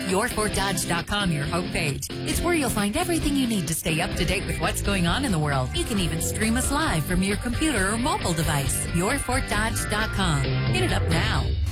YourFortDodge.com, your homepage. It's where you'll find everything you need to stay up to date with what's going on in the world. You can even stream us live from your computer or mobile device. YourFortDodge.com. Hit it up now.